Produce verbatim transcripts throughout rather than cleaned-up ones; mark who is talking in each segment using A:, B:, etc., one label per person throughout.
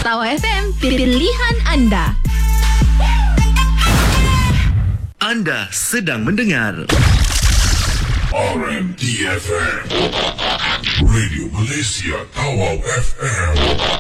A: Star F M, pilihan anda.
B: Anda sedang mendengar
C: R M D F M, Radio Malaysia Tawau F M.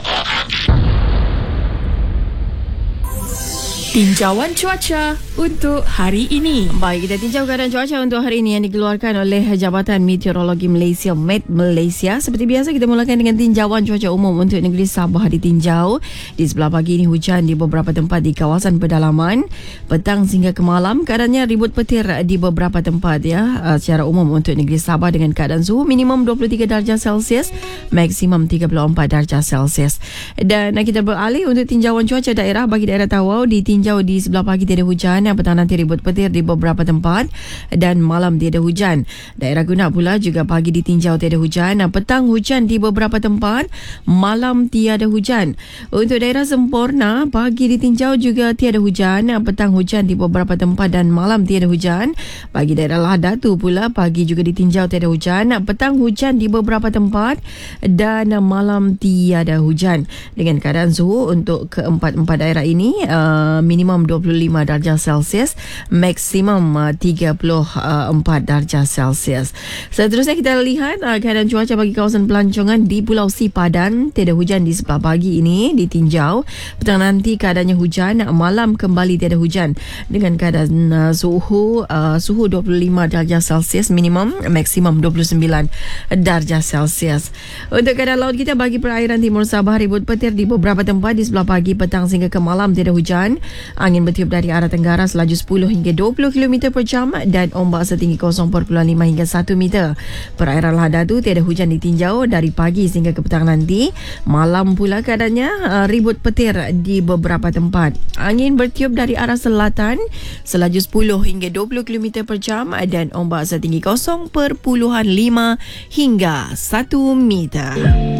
D: Tinjauan cuaca untuk hari ini.
E: Baik, kita tinjau keadaan cuaca untuk hari ini yang dikeluarkan oleh Jabatan Meteorologi Malaysia, Met Malaysia. Seperti biasa, kita mulakan dengan tinjauan cuaca umum untuk negeri Sabah ditinjau. Di sebelah pagi ini hujan di beberapa tempat di kawasan pedalaman. Petang hingga ke malam, keadaannya ribut petir di beberapa tempat ya. Secara umum untuk negeri Sabah dengan keadaan suhu minimum dua puluh tiga darjah Celsius, maksimum tiga puluh empat darjah Celsius. Dan kita beralih untuk tinjauan cuaca daerah bagi daerah Tawau. Ditinjau di sebelah pagi tiada hujan, petang nanti ribut petir di beberapa tempat dan malam tiada hujan. Daerah Guna pula juga pagi ditinjau tiada hujan, petang hujan di beberapa tempat, malam tiada hujan. Untuk daerah Semporna, pagi ditinjau juga tiada hujan, petang hujan di beberapa tempat dan malam tiada hujan. Bagi daerah Lahadatu pula, pagi juga ditinjau tiada hujan, petang hujan di beberapa tempat dan malam tiada hujan. Dengan keadaan suhu untuk keempat-empat daerah ini, uh, minimum dua puluh lima darjah Celsius, maksimum uh, tiga puluh empat darjah Celsius. Seterusnya kita lihat uh, keadaan cuaca bagi kawasan pelancongan di Pulau Sipadan. Tiada hujan di sebelah pagi ini ditinjau. Petang nanti keadaannya hujan, malam kembali tiada hujan. Dengan keadaan uh, suhu uh, suhu dua puluh lima darjah Celsius minimum, maksimum dua puluh sembilan darjah Celsius. Untuk keadaan laut kita bagi perairan timur Sabah, ribut petir di beberapa tempat di sebelah pagi, petang hingga ke malam tiada hujan. Angin bertiup dari arah tenggara selaju sepuluh hingga dua puluh kilometer per jam dan ombak setinggi kosong perpuluhan lima hingga satu meter. Perairan Lahadatu tiada hujan ditinjau dari pagi sehingga ke petang nanti. Malam pula keadaannya uh, ribut petir di beberapa tempat. Angin bertiup dari arah selatan selaju sepuluh hingga dua puluh kilometer per jam dan ombak setinggi kosong perpuluhan lima hingga satu meter.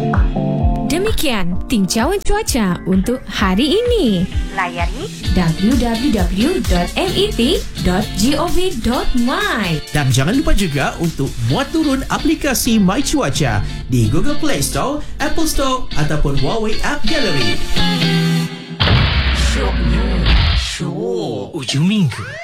D: Demikian tinjauan cuaca untuk hari ini.
A: Layari
D: w w w dot met dot gov dot my.
F: Dan jangan lupa juga untuk muat turun aplikasi My Cuaca di Google Play Store, Apple Store ataupun Huawei App Gallery.
G: Syok. Ujung minggu